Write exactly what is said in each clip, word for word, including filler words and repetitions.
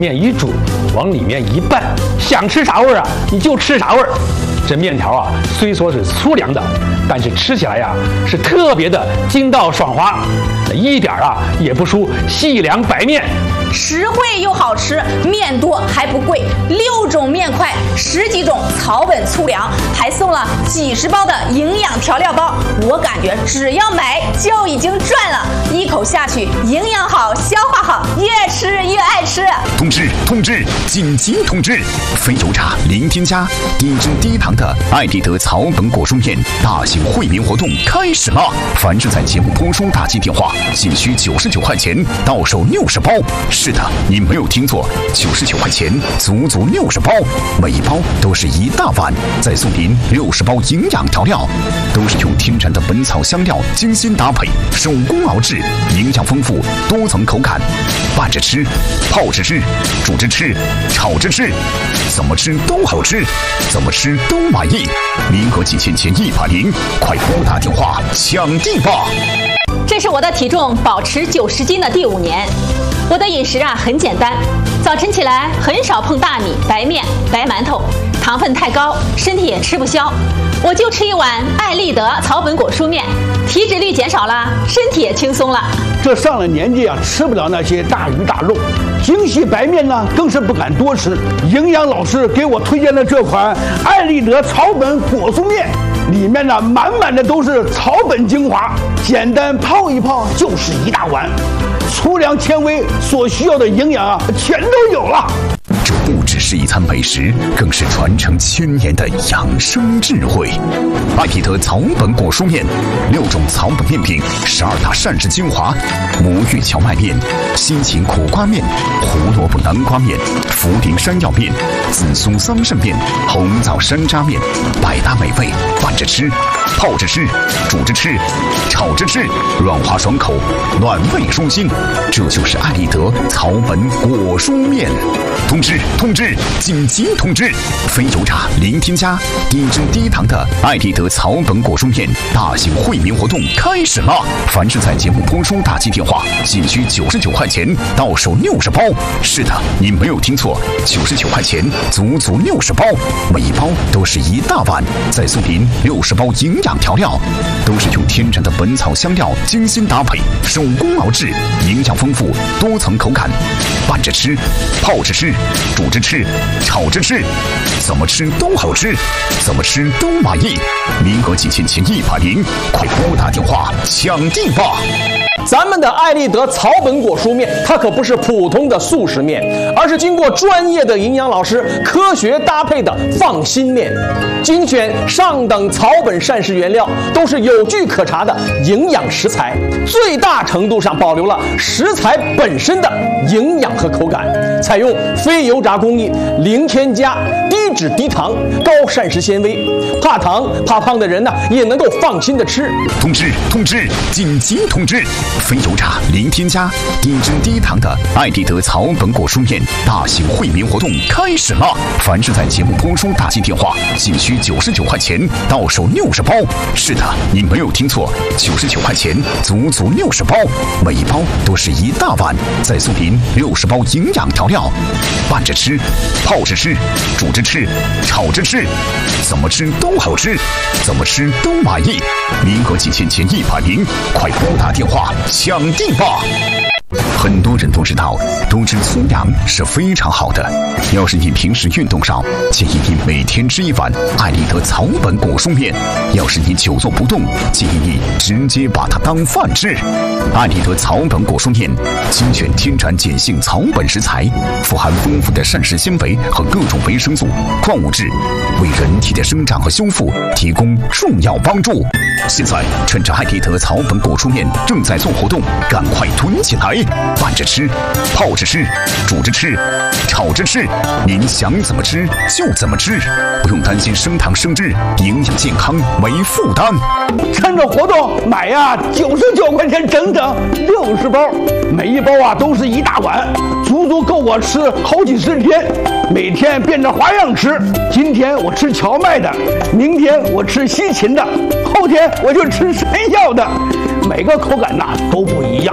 面一煮，往里面一拌，想吃啥味儿啊，你就吃啥味儿。这面条啊，虽说是粗粮的，但是吃起来呀、啊、是特别的筋道爽滑，一点啊也不输细粮白面。 实惠又好吃，面多还不贵，六种面块，十几种草本粗粮，还送了几十包的营养调料包。我感觉只要买就已经赚了，一口下去，营养好，消化好，越吃越爱吃。 通知通知，紧急通知！非油炸、零添加、低脂低糖的爱立德草本果蔬面大型惠民活动开始了！凡是在节目播出打进电话，仅需九十九块钱，到手六十包。是的，你没有听错，九十九块钱，足足六十包，每一包都是一大碗，再送您六十包营养调料，都是用天然的本草香料精心搭配，手工熬制，营养丰富，多层口感，拌着吃，泡着吃，煮着吃，炒着吃，怎么吃都好吃，怎么吃都满意。名额仅限前一百名，快拨打电话抢订吧！ 这是我的体重保持九十斤的第五年。我的饮食啊很简单，早晨起来很少碰大米、白面、白馒头，糖分太高，身体也吃不消。我就吃一碗爱立德草本果蔬面，体脂率减少了，身体也轻松了。 这上了年纪啊，吃不了那些大鱼大肉，精细白面呢更是不敢多吃。营养老师给我推荐的这款爱立德草本果蔬面，里面呢满满的都是草本精华，简单泡一泡就是一大碗。粗粮纤维所需要的营养啊，全都有了。 这不只是一餐美食，更是传承千年的养生智慧。爱立德草本果蔬面，六种草本面品，十二大膳食精华：魔芋荞麦面、西芹苦瓜面、胡萝卜南瓜面、茯苓山药面、紫苏桑葚面、红枣山楂面，百搭美味，拌着吃，泡着吃，煮着吃，炒着吃，软滑爽口，暖胃舒心。这就是爱立德草本果蔬面。通知通知，紧急通知！非油炸、零添加、低脂低糖的爱立德草本果蔬面大型惠民活动开始了！凡是在节目播出打进电话，仅需九十九块钱，到手六十包。是的，你没有听错，九十九块钱，足足六十包，每一包都是一大碗，再送您六十包营养调料，都是用天然的本草香料精心搭配，手工熬制，营养丰富，多层口感，拌着吃，泡着吃，煮着吃，炒着吃，怎么吃都好吃，怎么吃都满意。名额仅限前一百名，快拨打电话抢订吧！ 咱们的爱立德草本果蔬面，它可不是普通的速食面，而是经过专业的营养老师科学搭配的放心面，精选上等草本膳食原料，都是有据可查的营养食材，最大程度上保留了食材本身的营养和口感，采用非油炸工艺，零添加，低脂低糖，高膳食纤维，怕糖怕胖的人呢也能够放心的吃。 通知通知，紧急通知！非油炸、零添加、低脂低糖的爱立德草本果蔬面大型惠民活动开始了！凡是在节目播出打进电话，仅需九十九块钱，到手六十包。是的，你没有听错，九十九块钱，足足六十包，每一包都是一大碗，再送您六十包营养调料，拌着吃，泡着吃，煮着吃，炒着吃，怎么吃都好吃，怎么吃都满意。名额仅限前一百名，快拨打电话抢订吧！很多人都知道，多吃粗粮是非常好的。要是你平时运动少，建议你每天吃一碗爱立德草本果蔬面；要是你久坐不动，建议你直接把它当饭吃。爱立德草本果蔬面精选天然碱性草本食材，富含丰富的膳食纤维和各种维生素、矿物质，为人体的生长和修复提供重要帮助。现在趁着爱立德草本果蔬面正在做活动，赶快囤起来！拌着吃，泡着吃，煮着吃，炒着吃，您想怎么吃就怎么吃，不用担心升糖升脂，营养健康没负担。 趁着活动买呀，九十九块钱整整六十包，每一包啊都是一大碗，足足够我吃好几十天。每天变着花样吃，今天我吃荞麦的，明天我吃西芹的，后天我就吃山药的，每个口感呐都不一样。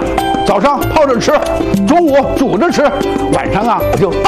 早上泡着吃，中午煮着吃，晚上啊我就